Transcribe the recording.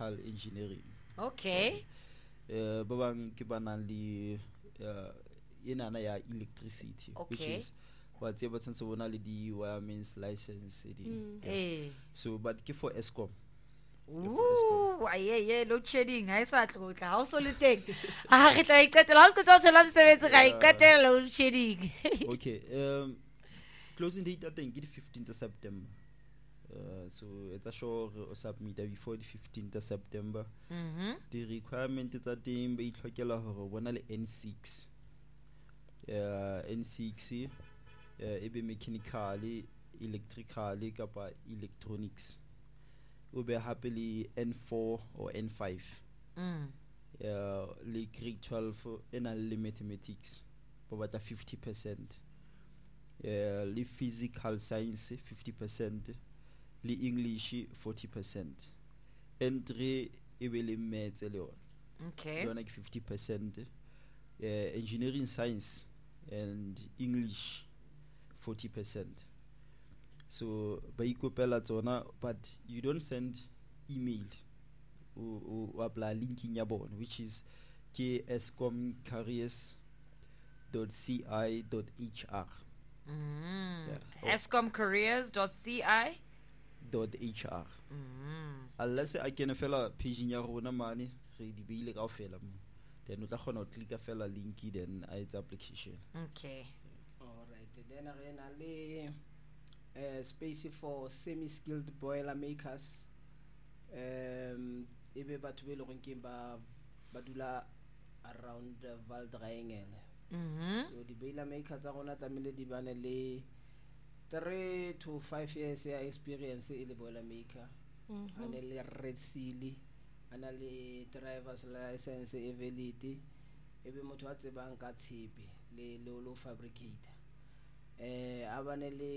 electrical engineering. Okay. Ba bang ke ba nang le enana ya electricity, which Okay. is wa tseba tshwanetse bona le di wireman's license so but ke for Eskom. Ooh, aye, load shedding. Ha e sa tlotla. Ha o so le teng. Ah, re tla iqetela. Ha o qeta ho tswela mosebetsi ra iqetela load shedding. Okay, closing date I think is 15th September. So it's a sure o submit before the 15th of September. The requirement is that they be tlhokela hore bona le N6. N6 e be mechanically, electrically kapa electronics. O be happy le N4 or N5. Le grade 12 and le mathematics for about 50%. Le physical science 50%. Le English 40%. Entry e be le maths le one. Okay. Like 50%. Engineering science and English 40%. So ba ikopela tsona, but you don't send email o apply linking ya bona, which is escomcareers.ci.hr. escomcareers.ci .hr. Unless I can fella page ya rona mane re di beile kaofela mo, then o tla kgona ho click fela link then it's application. Okay. All right, then re na le space for semi-skilled boiler makers. Ebe batho be le go ke ba dula around Val Triangle. So di boiler makers tsa rona tlamile di bane le 3 to 5 years ya experience ile boiler maker. Ane le red seal, ana le driver's license e valid. Ebe motho a tsebang ka tshepe le lo fabricator. Abane le